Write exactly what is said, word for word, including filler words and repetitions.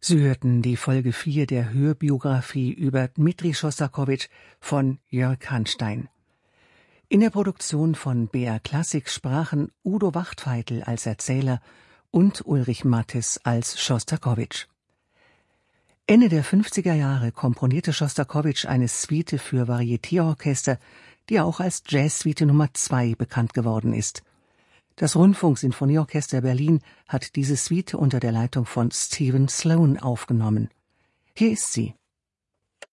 Sie hörten die Folge vier der Hörbiografie über Dmitri Schostakowitsch von Jörg Hanstein. In der Produktion von B R Klassik sprachen Udo Wachtfeitel als Erzähler und Ulrich Mattes als Schostakowitsch. Ende der fünfziger Jahre komponierte Schostakowitsch eine Suite für Varietéorchester, die auch als Jazzsuite Nummer zwei bekannt geworden ist. Das Rundfunksinfonieorchester Berlin hat diese Suite unter der Leitung von Stephen Sloan aufgenommen. Hier ist sie.